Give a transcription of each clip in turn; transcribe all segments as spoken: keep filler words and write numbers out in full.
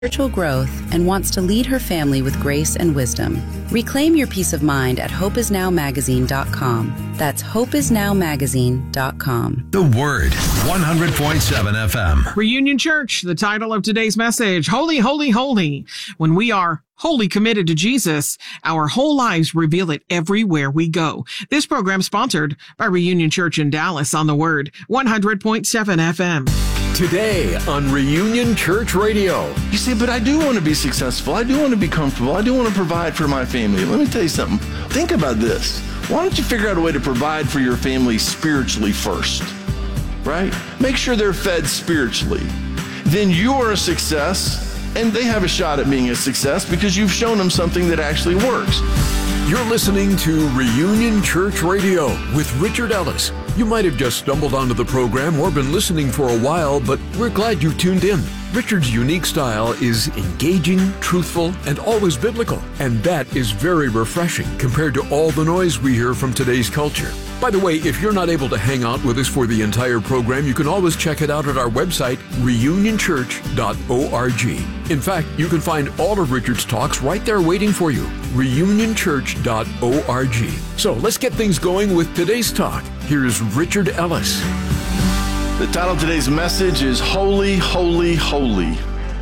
spiritual growth and wants to lead her family with grace and wisdom. Reclaim your peace of mind at hope is now magazine dot com. That's hope is now magazine dot com. The Word, one hundred point seven F M. Reunion Church, the title of today's message, Holy, Holy, Holy. When we are wholly committed to Jesus, our whole lives reveal it everywhere we go. This program sponsored by Reunion Church in Dallas on The Word, one hundred point seven F M. Today on Reunion Church Radio. You say, but I do want to be successful. I do want to be comfortable. I do want to provide for my family. Let me tell you something. Think about this. Why don't you figure out a way to provide for your family spiritually first, right? Make sure they're fed spiritually. Then you are a success, and they have a shot at being a success because you've shown them something that actually works. You're listening to Reunion Church Radio with Richard Ellis. You might have just stumbled onto the program or been listening for a while, but we're glad you tuned in. Richard's unique style is engaging, truthful, and always biblical. And that is very refreshing compared to all the noise we hear from today's culture. By the way, if you're not able to hang out with us for the entire program, you can always check it out at our website, reunion church dot org. In fact, you can find all of Richard's talks right there waiting for you, reunion church dot org. So let's get things going with today's talk. Here's Richard Ellis. The title of today's message is Holy, Holy, Holy.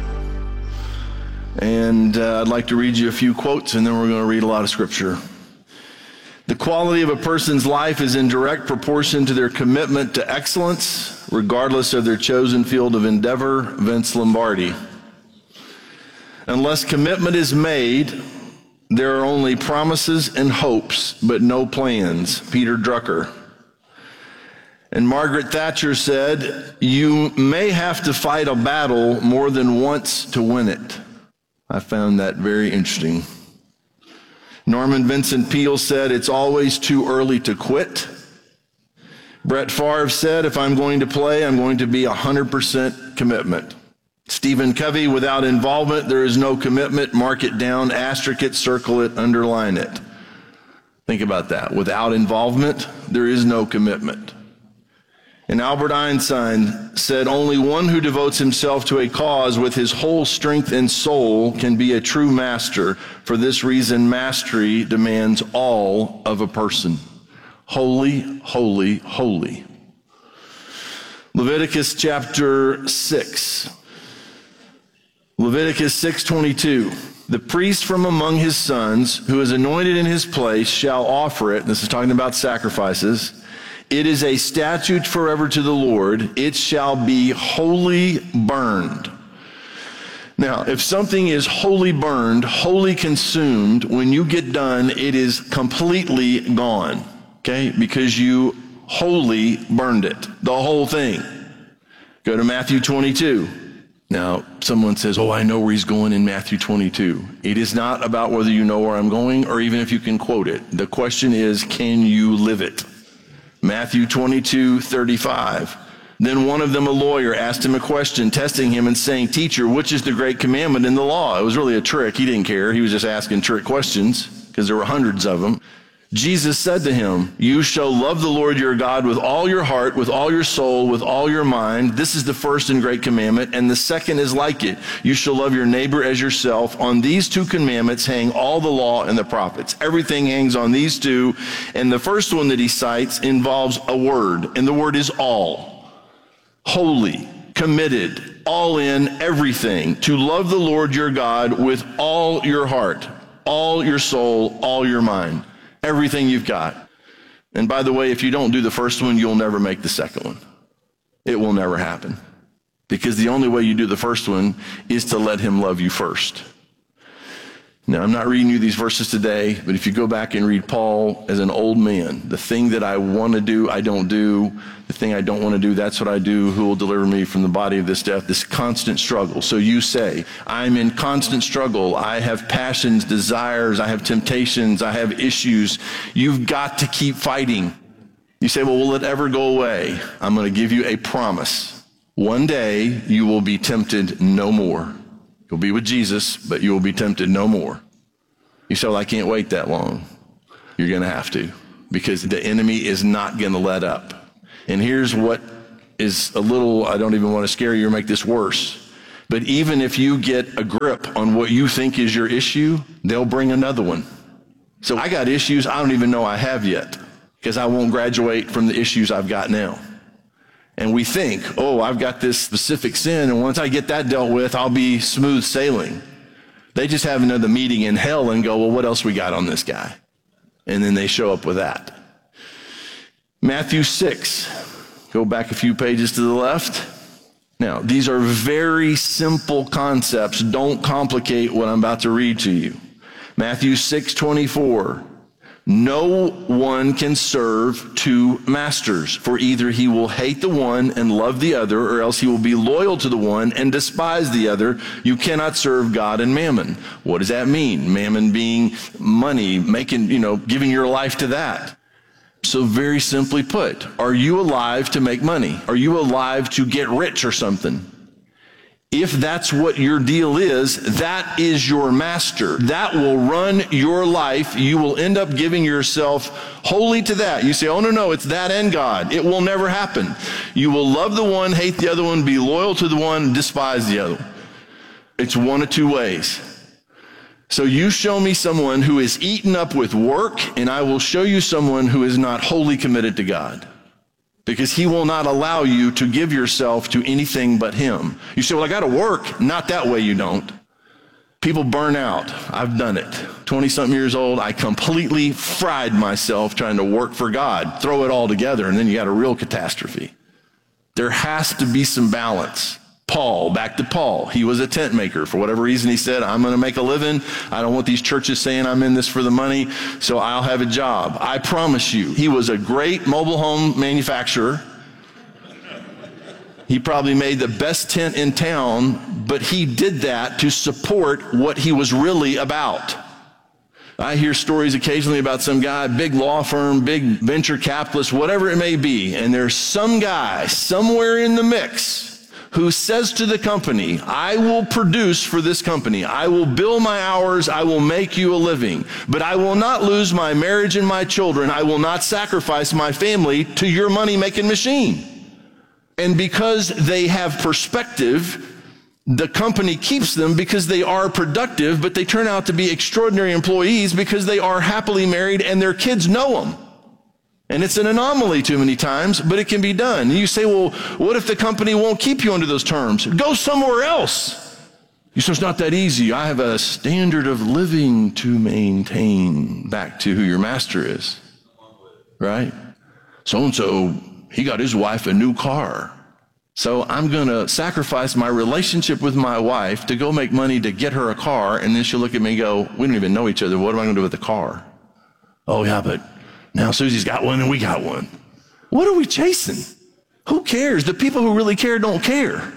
And uh, I'd like to read you a few quotes, and then we're going to read a lot of scripture. The quality of a person's life is in direct proportion to their commitment to excellence, regardless of their chosen field of endeavor. Vince Lombardi. Unless commitment is made, there are only promises and hopes, but no plans. Peter Drucker. And Margaret Thatcher said, you may have to fight a battle more than once to win it. I found that very interesting. Norman Vincent Peale said, it's always too early to quit. Brett Favre said, if I'm going to play, I'm going to be one hundred percent commitment. Stephen Covey, without involvement, there is no commitment. Mark it down, asterisk it, circle it, underline it. Think about that. Without involvement, there is no commitment. And Albert Einstein said, only one who devotes himself to a cause with his whole strength and soul can be a true master. For this reason, mastery demands all of a person. Holy, holy, holy. Leviticus chapter six. Leviticus six twenty-two. The priest from among his sons, who is anointed in his place, shall offer it. This is talking about sacrifices. It is a statute forever to the Lord. It shall be wholly burned. Now, if something is wholly burned, wholly consumed, when you get done, it is completely gone, okay? Because you wholly burned it, the whole thing. Go to Matthew twenty-two. Now, someone says, oh, I know where he's going in Matthew twenty-two. It is not about whether you know where I'm going or even if you can quote it. The question is, can you live it? Matthew twenty-two thirty-five. Then one of them, a lawyer, asked him a question, testing him and saying, teacher, which is the great commandment in the law? It was really a trick. He didn't care. He was just asking trick questions because there were hundreds of them. Jesus said to him, you shall love the Lord your God with all your heart, with all your soul, with all your mind. This is the first and great commandment. And the second is like it. You shall love your neighbor as yourself. On these two commandments hang all the law and the prophets. Everything hangs on these two. And the first one that he cites involves a word. And the word is all. Holy, committed, all in, everything. To love the Lord your God with all your heart, all your soul, all your mind. Everything you've got. And by the way, if you don't do the first one, you'll never make the second one. It will never happen. Because the only way you do the first one is to let him love you first. Now, I'm not reading you these verses today, but if you go back and read Paul as an old man, the thing that I want to do, I don't do. The thing I don't want to do, that's what I do. Who will deliver me from the body of this death? This constant struggle. So you say, I'm in constant struggle. I have passions, desires. I have temptations. I have issues. You've got to keep fighting. You say, well, will it ever go away? I'm going to give you a promise. One day you will be tempted no more. You'll be with Jesus, but you will be tempted no more. You say, well, I can't wait that long. You're going to have to, because the enemy is not going to let up. And here's what is a little, I don't even want to scare you or make this worse. But even if you get a grip on what you think is your issue, they'll bring another one. So I got issues I don't even know I have yet, because I won't graduate from the issues I've got now. And we think, oh, I've got this specific sin, and once I get that dealt with, I'll be smooth sailing. They just have another meeting in hell and go, well, what else we got on this guy? And then they show up with that. Matthew six, go back a few pages to the left. Now, these are very simple concepts. Don't complicate what I'm about to read to you. Matthew six twenty-four. No one can serve two masters, for either he will hate the one and love the other, or else he will be loyal to the one and despise the other. You cannot serve God and mammon. What does that mean? Mammon being money, making, you know, giving your life to that. So very simply put, are you alive to make money? Are you alive to get rich or something? If that's what your deal is, that is your master. That will run your life. You will end up giving yourself wholly to that. You say, oh, no, no, it's that and God. It will never happen. You will love the one, hate the other one, be loyal to the one, despise the other. It's one of two ways. So you show me someone who is eaten up with work, and I will show you someone who is not wholly committed to God. Because he will not allow you to give yourself to anything but him. You say, well, I got to work. Not that way, you don't. People burn out. I've done it. twenty-something years old, I completely fried myself trying to work for God. Throw it all together, and then you got a real catastrophe. There has to be some balance. Paul, back to Paul. He was a tent maker. For whatever reason, he said, I'm going to make a living. I don't want these churches saying I'm in this for the money, so I'll have a job. I promise you, he was a great mobile home manufacturer. He probably made the best tent in town, but he did that to support what he was really about. I hear stories occasionally about some guy, big law firm, big venture capitalist, whatever it may be, and there's some guy somewhere in the mix who says to the company, I will produce for this company. I will bill my hours. I will make you a living. But I will not lose my marriage and my children. I will not sacrifice my family to your money-making machine. And because they have perspective, the company keeps them because they are productive, but they turn out to be extraordinary employees because they are happily married and their kids know them. And it's an anomaly too many times, but it can be done. And you say, well, what if the company won't keep you under those terms? Go somewhere else. You say, it's not that easy. I have a standard of living to maintain. Back to who your master is, right? So-and-so, he got his wife a new car. So I'm going to sacrifice my relationship with my wife to go make money to get her a car. And then she'll look at me and go, we don't even know each other. What am I going to do with the car? Oh, yeah, but now Susie's got one and we got one. What are we chasing? Who cares? The people who really care don't care.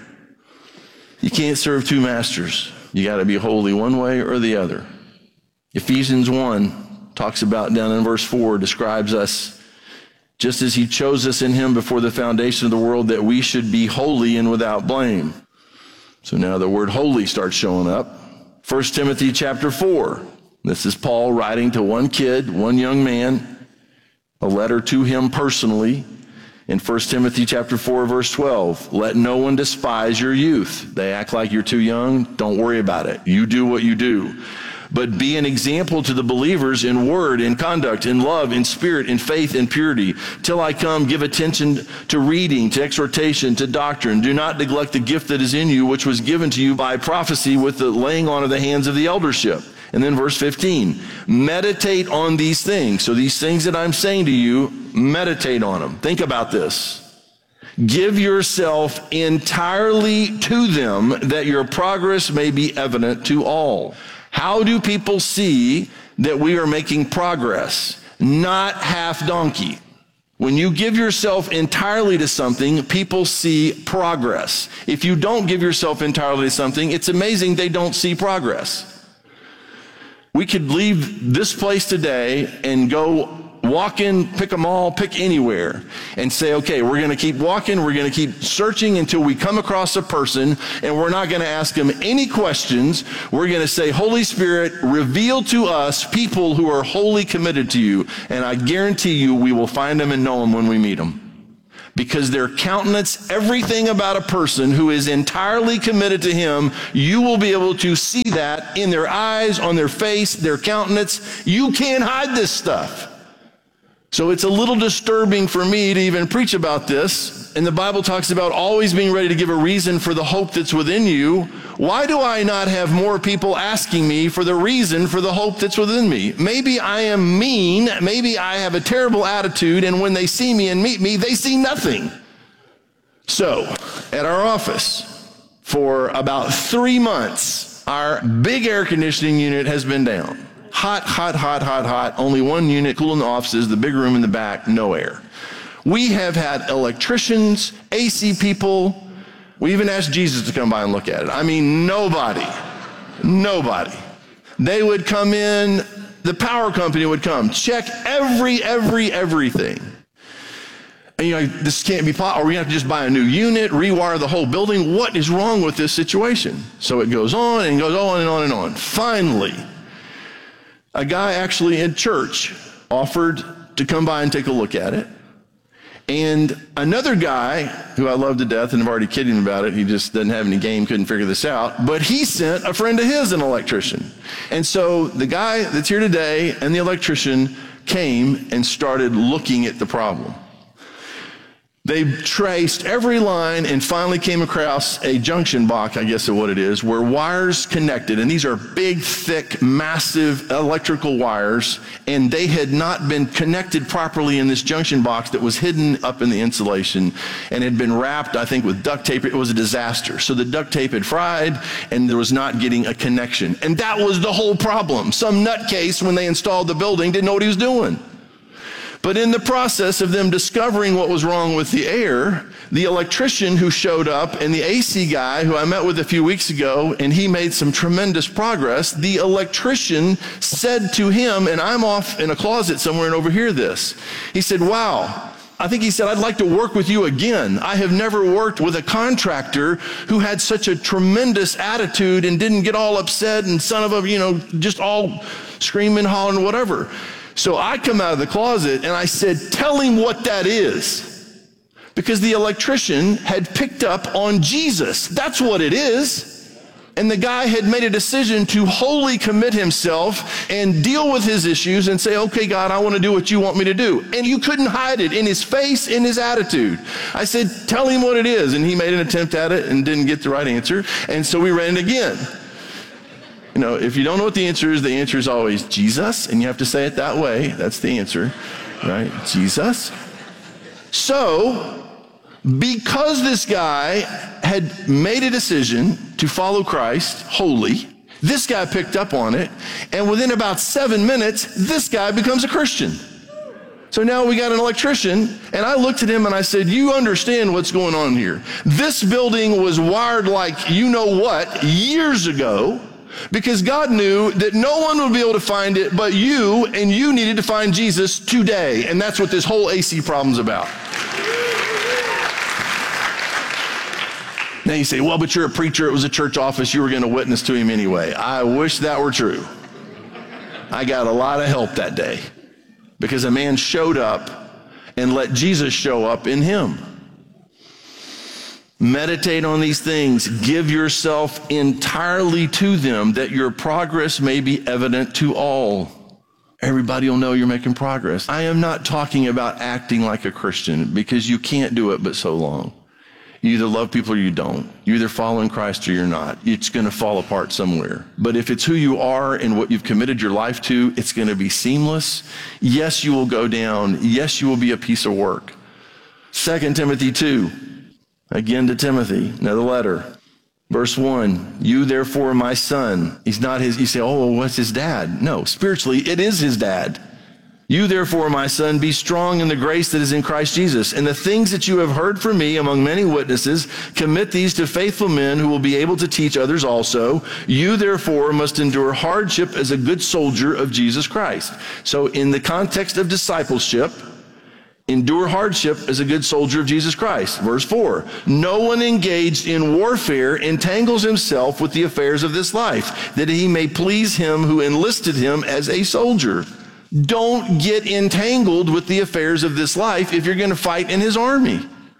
You can't serve two masters. You got to be holy one way or the other. Ephesians one talks about, down in verse four, describes us just as he chose us in him before the foundation of the world, that we should be holy and without blame. So now the word holy starts showing up. First Timothy chapter four. This is Paul writing to one kid, one young man, a letter to him personally. In First Timothy chapter four, verse twelve, let no one despise your youth. They act like you're too young. Don't worry about it. You do what you do. But be an example to the believers in word, in conduct, in love, in spirit, in faith, in purity. Till I come, give attention to reading, to exhortation, to doctrine. Do not neglect the gift that is in you, which was given to you by prophecy with the laying on of the hands of the eldership. And then verse fifteen, meditate on these things. So these things that I'm saying to you, meditate on them. Think about this. Give yourself entirely to them, that your progress may be evident to all. How do people see that we are making progress? Not half donkey. When you give yourself entirely to something, people see progress. If you don't give yourself entirely to something, it's amazing they don't see progress. We could leave this place today and go walk in, pick a mall, pick anywhere, and say, okay, we're going to keep walking, we're going to keep searching until we come across a person, and we're not going to ask them any questions. We're going to say, Holy Spirit, reveal to us people who are wholly committed to you, and I guarantee you we will find them and know them when we meet them. because their countenance, everything about a person who is entirely committed to him, you will be able to see that in their eyes, on their face, their countenance. You can't hide this stuff. So it's a little disturbing for me to even preach about this. And the Bible talks about always being ready to give a reason for the hope that's within you. Why do I not have more people asking me for the reason for the hope that's within me? Maybe I am mean. Maybe I have a terrible attitude. And when they see me and meet me, they see nothing. So at our office for about three months, our big air conditioning unit has been down. Hot, hot, hot, hot, hot. Only one unit, cool in the offices, the big room in the back, no air. We have had electricians, A C people. We even asked Jesus to come by and look at it. I mean, nobody, nobody. They would come in, the power company would come, check every, every, everything. And you're like, this can't be possible. Or we have to just buy a new unit, rewire the whole building. What is wrong with this situation? So it goes on and goes on and on and on. Finally, a guy actually in church offered to come by and take a look at it. And another guy who I love to death, and I'm already kidding about it, he just doesn't have any game, couldn't figure this out, but he sent a friend of his, an electrician. And so the guy that's here today and the electrician came and started looking at the problem. They traced every line and finally came across a junction box, I guess is what it is, where wires connected. And these are big, thick, massive electrical wires. And they had not been connected properly in this junction box that was hidden up in the insulation and had been wrapped, I think, with duct tape. It was a disaster. So the duct tape had fried and there was not getting a connection. And that was the whole problem. Some nutcase, when they installed the building, didn't know what he was doing. But in the process of them discovering what was wrong with the air, the electrician who showed up and the A C guy who I met with a few weeks ago, and he made some tremendous progress, the electrician said to him, and I'm off in a closet somewhere and overhear this, he said, wow, I think he said, I'd like to work with you again. I have never worked with a contractor who had such a tremendous attitude and didn't get all upset and son of a, you know, just all screaming, hollering, whatever. So I come out of the closet and I said, tell him what that is. Because the electrician had picked up on Jesus. That's what it is. And the guy had made a decision to wholly commit himself and deal with his issues and say, okay, God, I want to do what you want me to do. And you couldn't hide it in his face, in his attitude. I said, tell him what it is. And he made an attempt at it and didn't get the right answer. And so we ran it again. You know, if you don't know what the answer is, the answer is always Jesus, and you have to say it that way. That's the answer, right? Jesus. So, because this guy had made a decision to follow Christ wholly, this guy picked up on it, and within about seven minutes, this guy becomes a Christian. So now we got an electrician, and I looked at him and I said, you understand what's going on here. This building was wired like you know what years ago, because God knew that no one would be able to find it but you, and you needed to find Jesus today. And that's what this whole A C problem's about. Now you say, well, but you're a preacher. It was a church office. You were going to witness to him anyway. I wish that were true. I got a lot of help that day because a man showed up and let Jesus show up in him. Meditate on these things. Give yourself entirely to them that your progress may be evident to all. Everybody will know you're making progress. I am not talking about acting like a Christian because you can't do it but so long. You either love people or you don't. You're either following Christ or you're not. It's going to fall apart somewhere. But if it's who you are and what you've committed your life to, it's going to be seamless. Yes, you will go down. Yes, you will be a piece of work. Second Timothy two. Again to Timothy, another letter. Verse one, you therefore, my son. He's not his, you say, oh, well, what's his dad? No, spiritually, it is his dad. You therefore, my son, be strong in the grace that is in Christ Jesus. And the things that you have heard from me among many witnesses, commit these to faithful men who will be able to teach others also. You therefore must endure hardship as a good soldier of Jesus Christ. So in the context of discipleship, endure hardship as a good soldier of Jesus Christ. Verse four, no one engaged in warfare entangles himself with the affairs of this life, that he may please him who enlisted him as a soldier. Don't get entangled with the affairs of this life if you're going to fight in his army.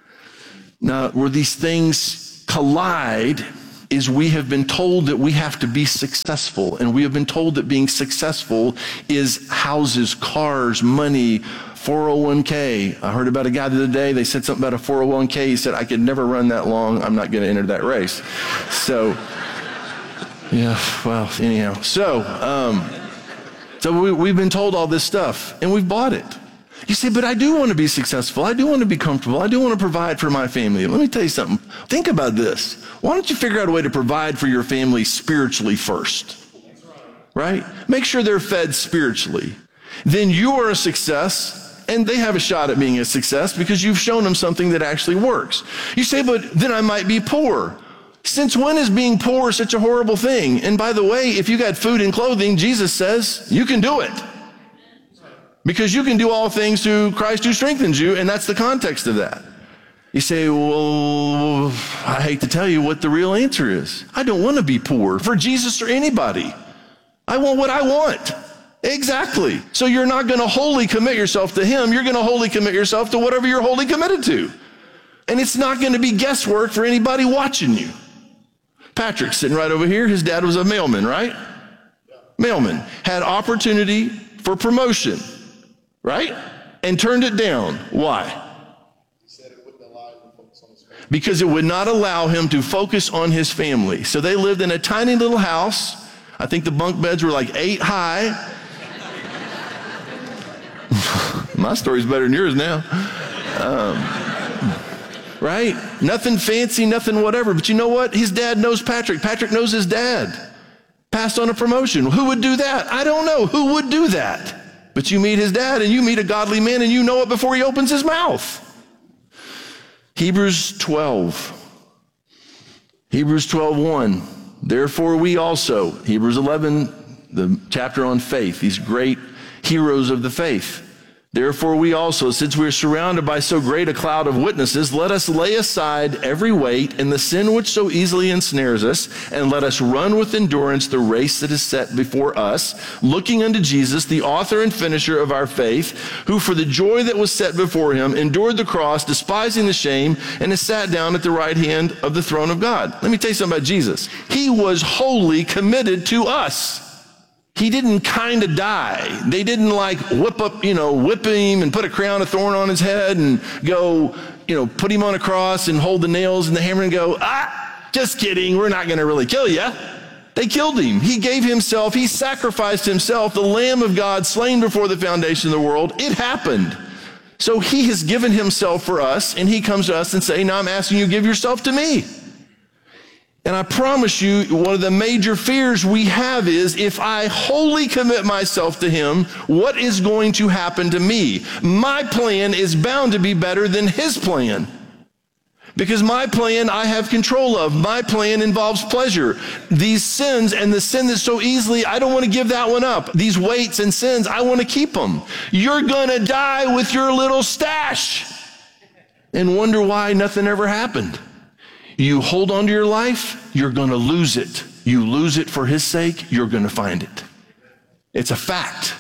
Now, where these things collide is we have been told that we have to be successful, and we have been told that being successful is houses, cars, money, four oh one k. I heard about a guy the other day, they said something about a four oh one k. He said, I could never run that long. I'm not going to enter that race. So, yeah, well, anyhow. So, um, so we, we've been told all this stuff, and we've bought it. You say, but I do want to be successful. I do want to be comfortable. I do want to provide for my family. Let me tell you something. Think about this. Why don't you figure out a way to provide for your family spiritually first? Right? Make sure they're fed spiritually. Then you are a success, and they have a shot at being a success because you've shown them something that actually works. You say, but then I might be poor. Since when is being poor such a horrible thing? And by the way, if you got food and clothing, Jesus says you can do it. Because you can do all things through Christ who strengthens you, and that's the context of that. You say, well, I hate to tell you what the real answer is. I don't want to be poor for Jesus or anybody. I want what I want. Exactly. So you're not going to wholly commit yourself to him. You're going to wholly commit yourself to whatever you're wholly committed to. And it's not going to be guesswork for anybody watching you. Patrick's sitting right over here. His dad was a mailman, right? Mailman. Had opportunity for promotion. Right? And turned it down. Why? He said it wouldn't allow him to focus on his family. Because it would not allow him to focus on his family. So they lived in a tiny little house. I think the bunk beds were like eight high. My story's better than yours now. Um, right? Nothing fancy, nothing whatever. But you know what? His dad knows Patrick. Patrick knows his dad. Passed on a promotion. Who would do that? I don't know. Who would do that? But you meet his dad, and you meet a godly man, and you know it before he opens his mouth. Hebrews twelve. Hebrews twelve one. Therefore we also, Hebrews eleven, the chapter on faith, these great heroes of the faith. Therefore we also, since we are surrounded by so great a cloud of witnesses, let us lay aside every weight and the sin which so easily ensnares us, and let us run with endurance the race that is set before us, looking unto Jesus, the author and finisher of our faith, who for the joy that was set before him endured the cross, despising the shame, and has sat down at the right hand of the throne of God. Let me tell you something about Jesus. He was wholly committed to us. He didn't kind of die. They didn't like whip up, you know, whip him and put a crown of thorn on his head and go, you know, put him on a cross and hold the nails and the hammer and go, ah, just kidding. We're not going to really kill you. They killed him. He gave himself. He sacrificed himself, the Lamb of God slain before the foundation of the world. It happened. So he has given himself for us, and he comes to us and say, now I'm asking you to give yourself to me. And I promise you, one of the major fears we have is if I wholly commit myself to him, what is going to happen to me? My plan is bound to be better than his plan. Because my plan I have control of. My plan involves pleasure. These sins and the sin that so easily, I don't want to give that one up. These weights and sins, I want to keep them. You're going to die with your little stash and wonder why nothing ever happened. You hold on to your life, you're going to lose it. You lose it for his sake, you're going to find it. It's a fact.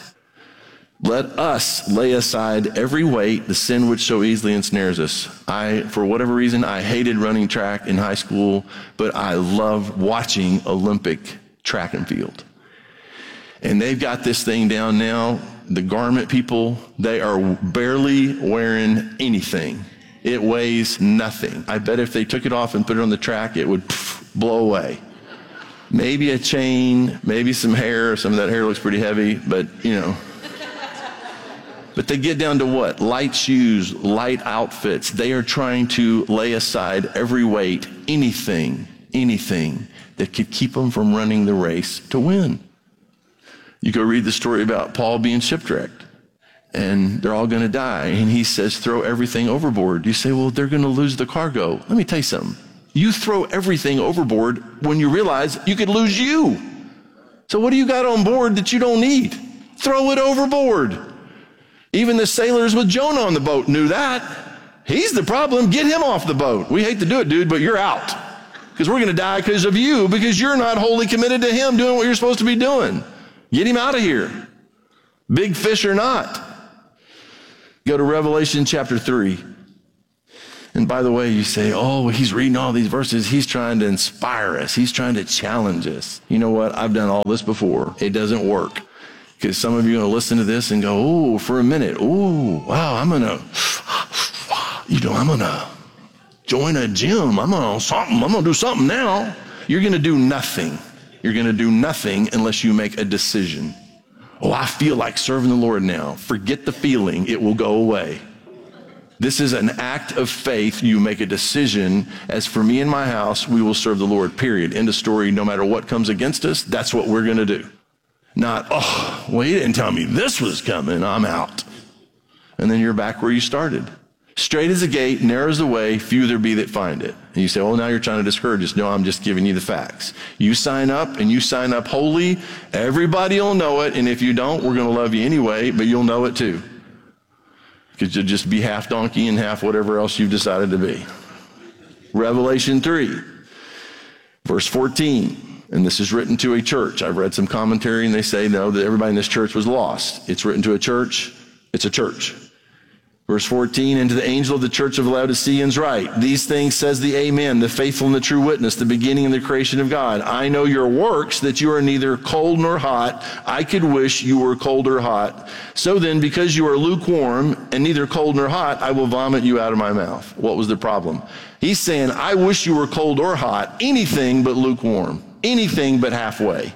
Let us lay aside every weight, the sin which so easily ensnares us. I, for whatever reason, I hated running track in high school, but I love watching Olympic track and field. And they've got this thing down now. The garment people, they are barely wearing anything. It weighs nothing. I bet if they took it off and put it on the track, it would pff, blow away. Maybe a chain, maybe some hair. Some of that hair looks pretty heavy, but you know. But they get down to what? Light shoes, light outfits. They are trying to lay aside every weight, anything, anything that could keep them from running the race to win. You go read the story about Paul being shipwrecked. And they're all going to die. And he says, throw everything overboard. You say, well, they're going to lose the cargo. Let me tell you something. You throw everything overboard when you realize you could lose you. So what do you got on board that you don't need? Throw it overboard. Even the sailors with Jonah on the boat knew that. He's the problem. Get him off the boat. We hate to do it, dude, but you're out. Because we're going to die because of you, because you're not wholly committed to him doing what you're supposed to be doing. Get him out of here. Big fish or not. Go to Revelation chapter three. And by the way, you say, oh, he's reading all these verses. He's trying to inspire us. He's trying to challenge us. You know what? I've done all this before. It doesn't work. Because some of you are going to listen to this and go, oh, for a minute. Oh, wow, I'm going to, you know, I'm going to join a gym. I'm going to something. I'm going to do something now. You're going to do nothing. You're going to do nothing unless you make a decision. Oh, I feel like serving the Lord now. Forget the feeling. It will go away. This is an act of faith. You make a decision. As for me and my house, we will serve the Lord, period. End of story. No matter what comes against us, that's what we're going to do. Not, oh, well, he didn't tell me this was coming. I'm out. And then you're back where you started. Straight is the gate, narrow is the way, few there be that find it. And you say, oh, now you're trying to discourage us. No, I'm just giving you the facts. You sign up and you sign up holy. Everybody will know it. And if you don't, we're going to love you anyway, but you'll know it too. Because you'll just be half donkey and half whatever else you've decided to be. Revelation three, verse fourteen. And this is written to a church. I've read some commentary and they say, no, that everybody in this church was lost. It's written to a church. It's a church. Verse fourteen, and to the angel of the church of Laodiceans write, these things says the Amen, the faithful and the true witness, the beginning and the creation of God. I know your works, that you are neither cold nor hot. I could wish you were cold or hot. So then, because you are lukewarm and neither cold nor hot, I will vomit you out of my mouth. What was the problem? He's saying, I wish you were cold or hot, anything but lukewarm, anything but halfway.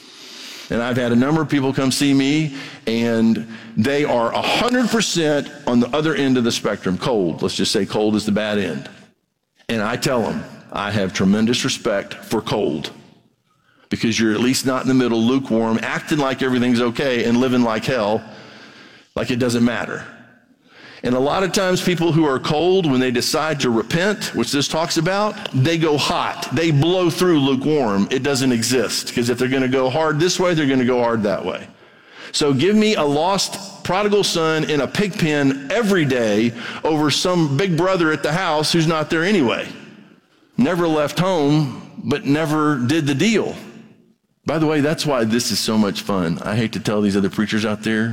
And I've had a number of people come see me, and they are one hundred percent on the other end of the spectrum, cold. Let's just say cold is the bad end. And I tell them, I have tremendous respect for cold, because you're at least not in the middle, lukewarm, acting like everything's okay and living like hell, like it doesn't matter. And a lot of times people who are cold, when they decide to repent, which this talks about, they go hot. They blow through lukewarm. It doesn't exist, because if they're going to go hard this way, they're going to go hard that way. So give me a lost prodigal son in a pig pen every day over some big brother at the house who's not there anyway. Never left home, but never did the deal. By the way, that's why this is so much fun. I hate to tell these other preachers out there,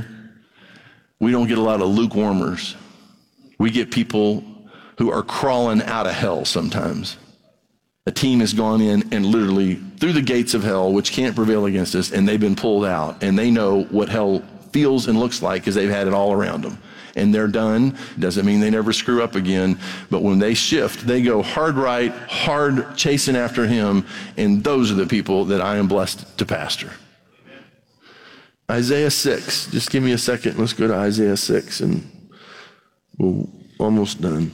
we don't get a lot of lukewarmers. We get people who are crawling out of hell sometimes. A team has gone in and literally through the gates of hell, which can't prevail against us, and they've been pulled out, and they know what hell feels and looks like because they've had it all around them. And they're done. Doesn't mean they never screw up again, but when they shift, they go hard right, hard chasing after him, and those are the people that I am blessed to pastor. Isaiah six, just give me a second. Let's go to Isaiah six, and we're almost done.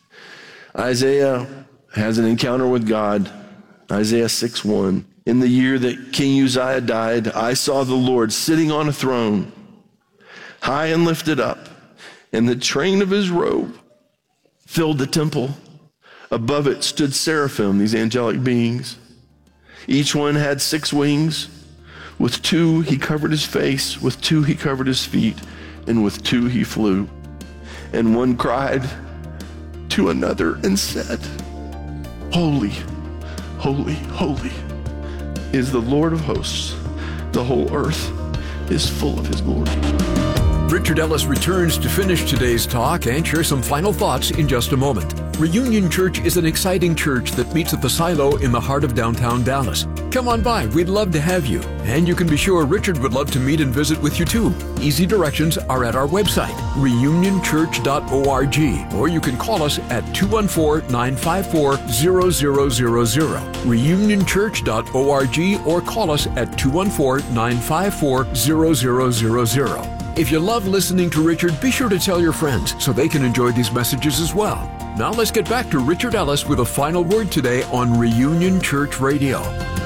Isaiah has an encounter with God. Isaiah six one. In the year that King Uzziah died, I saw the Lord sitting on a throne, high and lifted up, and the train of his robe filled the temple. Above it stood seraphim, these angelic beings. Each one had six wings. With two he covered his face, with two he covered his feet, and with two he flew. And one cried to another and said, Holy, holy, holy is the Lord of hosts. The whole earth is full of his glory. Richard Ellis returns to finish today's talk and share some final thoughts in just a moment. Reunion Church is an exciting church that meets at the Silo in the heart of downtown Dallas. Come on by, we'd love to have you. And you can be sure Richard would love to meet and visit with you too. Easy directions are at our website, reunion church dot org, or you can call us at two one four, nine five four, zero zero zero zero, reunion church dot org, or call us at two one four, nine five four, zero zero zero zero. If you love listening to Richard, be sure to tell your friends so they can enjoy these messages as well. Now let's get back to Richard Ellis with a final word today on Reunion Church Radio.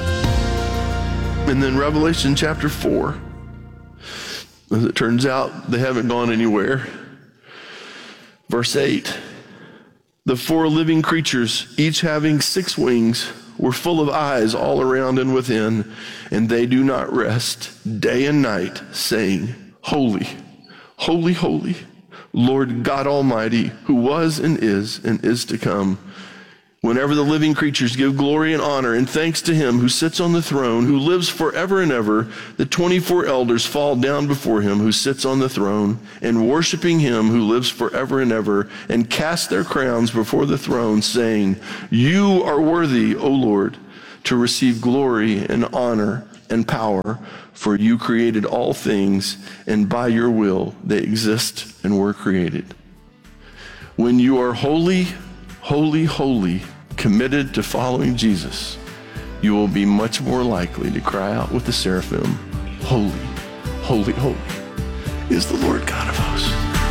And then Revelation chapter four. As it turns out, they haven't gone anywhere. Verse eight. The four living creatures, each having six wings, were full of eyes all around and within, and they do not rest day and night, saying, Holy, holy, holy, Lord God Almighty, who was and is and is to come. Whenever the living creatures give glory and honor and thanks to him who sits on the throne, who lives forever and ever, the twenty-four elders fall down before him who sits on the throne, and worshiping him who lives forever and ever, and cast their crowns before the throne, saying, "You are worthy, O Lord, to receive glory and honor and power, for you created all things, and by your will they exist and were created." When you are holy, holy, holy, committed to following Jesus, you will be much more likely to cry out with the seraphim, "Holy, holy, holy is the Lord God of hosts."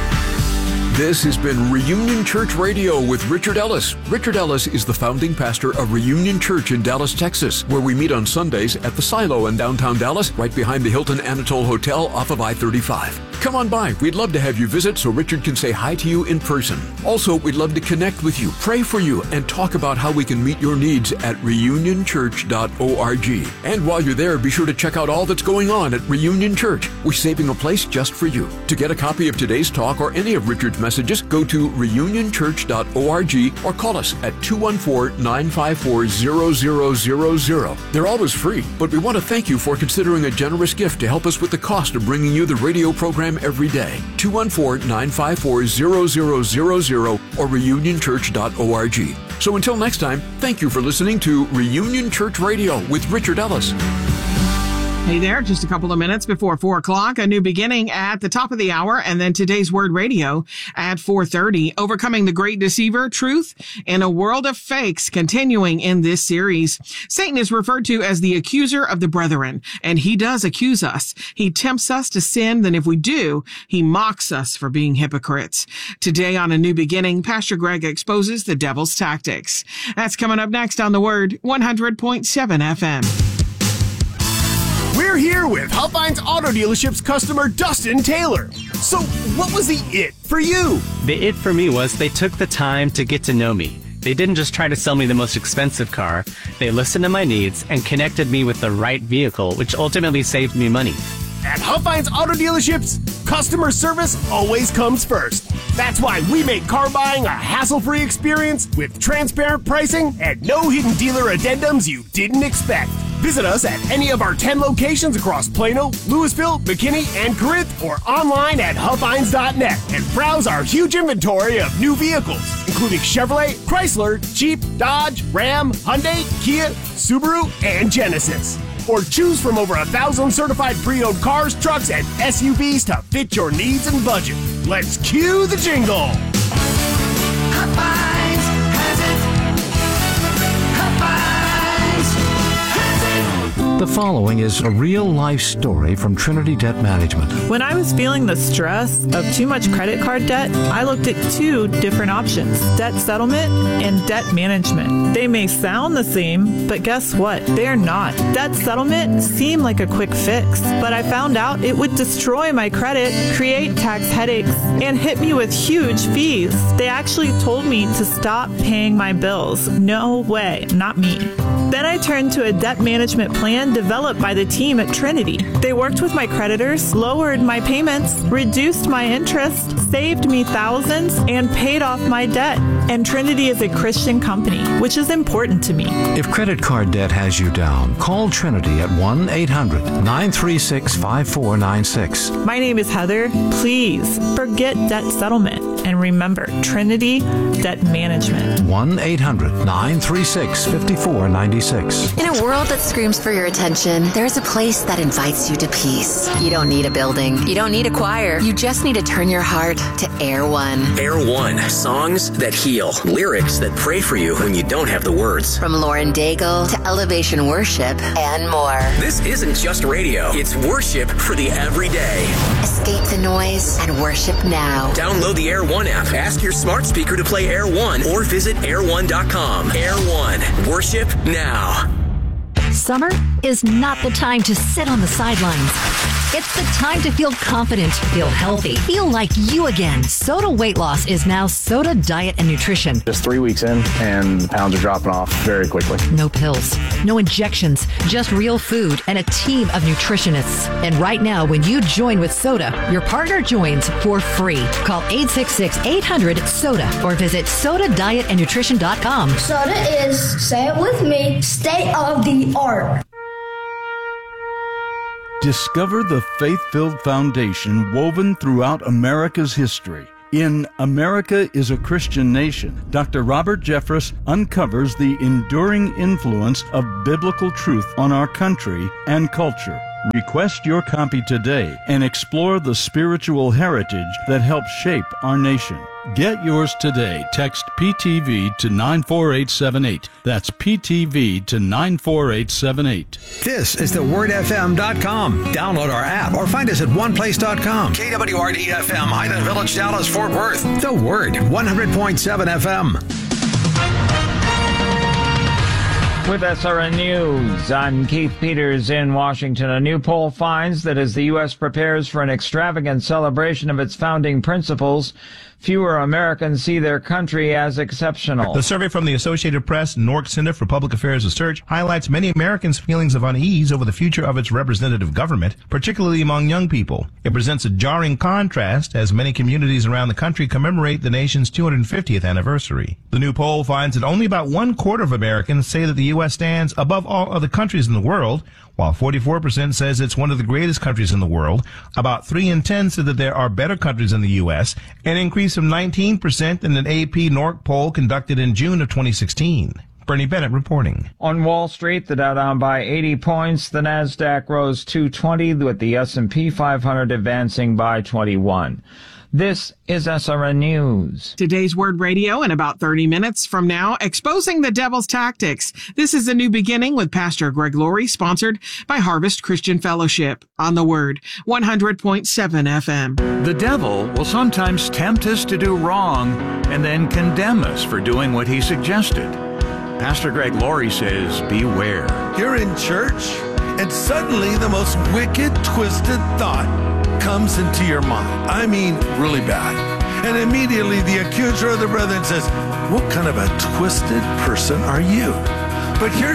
This has been Reunion Church Radio with Richard Ellis. Richard Ellis is the founding pastor of Reunion Church in Dallas, Texas, where we meet on Sundays at the Silo in downtown Dallas, right behind the Hilton Anatole Hotel off of I thirty-five. Come on by. We'd love to have you visit so Richard can say hi to you in person. Also, we'd love to connect with you, pray for you, and talk about how we can meet your needs at reunion church dot org. And while you're there, be sure to check out all that's going on at Reunion Church. We're saving a place just for you. To get a copy of today's talk or any of Richard's messages, go to reunion church dot org or call us at two one four, nine five four, zero zero zero zero. They're always free, but we want to thank you for considering a generous gift to help us with the cost of bringing you the radio program every day. two one four, nine five four, zero zero zero zero or reunion church dot org. So until next time, thank you for listening to Reunion Church Radio with Richard Ellis. Hey there, just a couple of minutes before four o'clock, a new beginning at the top of the hour, and then today's Word Radio at four thirty. Overcoming the Great Deceiver, Truth in a World of Fakes, continuing in this series. Satan is referred to as the accuser of the brethren, and he does accuse us. He tempts us to sin, then if we do, he mocks us for being hypocrites. Today on A New Beginning, Pastor Greg exposes the devil's tactics. That's coming up next on The Word, one hundred point seven F M. We're here with Huffines Auto Dealership's customer, Dustin Taylor. So, what was the it for you? The it for me was they took the time to get to know me. They didn't just try to sell me the most expensive car. They listened to my needs and connected me with the right vehicle, which ultimately saved me money. At Huffines Auto Dealerships, customer service always comes first. That's why we make car buying a hassle-free experience with transparent pricing and no hidden dealer addendums you didn't expect. Visit us at any of our ten locations across Plano, Louisville, McKinney, and Corinth, or online at huffines dot net and browse our huge inventory of new vehicles, including Chevrolet, Chrysler, Jeep, Dodge, Ram, Hyundai, Kia, Subaru, and Genesis. Or choose from over a thousand certified pre-owned cars, trucks, and S U Vs to fit your needs and budget. Let's cue the jingle. Huffines has it. Huffines has it. The following is a real-life story from Trinity Debt Management. When I was feeling the stress of too much credit card debt, I looked at two different options, debt settlement and debt management. They may sound the same, but guess what? They're not. Debt settlement seemed like a quick fix, but I found out it would destroy my credit, create tax headaches, and hit me with huge fees. They actually told me to stop paying my bills. No way, not me. Then I turned to a debt management plan developed by the team at Trinity. They worked with my creditors, lowered my payments, reduced my interest, saved me thousands, and paid off my debt. And Trinity is a Christian company, which is important to me. If credit card debt has you down, call Trinity at one eight hundred, nine three six, five four nine six. My name is Heather. Please forget debt settlement and remember Trinity Debt Management. one eight hundred, nine three six, five four nine six. In a world that screams for your attention, there's a place that invites you to peace. You don't need a building. You don't need a choir. You just need to turn your heart to Air One. Air One. Songs that heal. Lyrics that pray for you when you don't have the words. From Lauren Daigle to Elevation Worship and more. This isn't just radio. It's worship for the everyday. Escape the noise and worship now. Download the Air One app. Ask your smart speaker to play Air One or visit air one dot com. Air One. Worship now. Summer is not the time to sit on the sidelines. It's the time to feel confident, feel healthy, feel like you again. Soda Weight Loss is now Soda Diet and Nutrition. Just three weeks in, and pounds are dropping off very quickly. No pills, no injections, just real food and a team of nutritionists. And right now, when you join with Soda, your partner joins for free. Call eight six six, eight hundred, SODA or visit soda diet and nutrition dot com. Soda is, say it with me, state of the art. Discover the faith-filled foundation woven throughout America's history. In America is a Christian Nation, Doctor Robert Jeffress uncovers the enduring influence of biblical truth on our country and culture. Request your copy today and explore the spiritual heritage that helped shape our nation. Get yours today. Text P T V to nine four eight seven eight. That's P T V to nine four eight seven eight. This is the word f m dot com. Download our app or find us at one place dot com. K W R D F M, Highland Village, Dallas, Fort Worth. The Word, one hundred point seven F M. With S R N News, I'm Keith Peters in Washington. A new poll finds that as the U S prepares for an extravagant celebration of its founding principles, fewer Americans see their country as exceptional. The survey from the Associated Press and Nork Center for Public Affairs Research highlights many Americans' feelings of unease over the future of its representative government, particularly among young people. It presents a jarring contrast as many communities around the country commemorate the nation's two hundred fiftieth anniversary. The new poll finds that only about one quarter of Americans say that the U S stands above all other countries in the world, while forty-four percent says it's one of the greatest countries in the world. About three in ten said that there are better countries than the U S, an increase from nineteen percent in an A P Nork poll conducted in June of twenty sixteen. Bernie Bennett reporting. On Wall Street, the Dow down by eighty points, the Nasdaq rose two twenty, with the S and P five hundred advancing by twenty-one. This is S R N News. Today's Word Radio in about thirty minutes from now, exposing the devil's tactics. This is a new beginning with Pastor Greg Laurie, sponsored by Harvest Christian Fellowship on the Word, one hundred point seven F M. The devil will sometimes tempt us to do wrong and then condemn us for doing what he suggested. Pastor Greg Laurie says, beware. You're in church, and suddenly the most wicked, twisted thought comes into your mind. I mean, really bad. And immediately the accuser of the brethren says, what kind of a twisted person are you? But here